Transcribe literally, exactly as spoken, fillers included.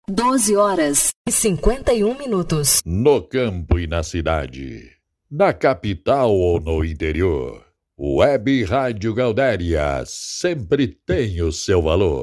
doze horas e cinquenta e um minutos. No campo e na cidade, na capital ou no interior, Web Rádio Gaudéria sempre tem o seu valor.